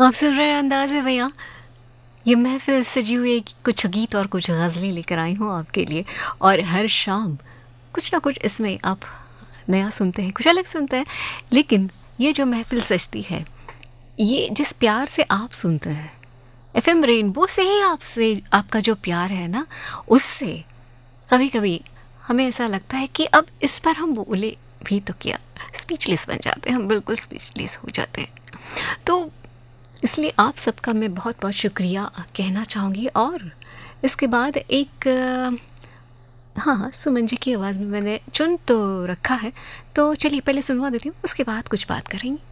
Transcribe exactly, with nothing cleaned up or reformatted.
आप सुन रहे हैं अंदाज़ है भैया। ये महफ़िल सजी हुई है कि कुछ गीत और कुछ ग़ज़लें लेकर आई हूँ आपके लिए। और हर शाम कुछ ना कुछ इसमें आप नया सुनते हैं, कुछ अलग सुनते हैं। लेकिन ये जो महफ़िल सजती है, ये जिस प्यार से आप सुनते हैं, एफ़एम रेनबो से ही आपसे आपका जो प्यार है ना, उससे कभी-कभी हमें ऐसा लगता है कि अब इस पर हम बोले भी तो क्या, स्पीचलेस बन जाते हैं हम, बिल्कुल स्पीचलेस हो जाते हैं। तो इसलिए आप सबका मैं बहुत-बहुत शुक्रिया कहना चाहूँगी। और इसके बाद एक हाँ, हाँ, सुमन जी की आवाज़ में मैंने चुन तो रखा है, तो चलिए पहले सुनवा देती हूँ, उसके बाद कुछ बात करेंगे।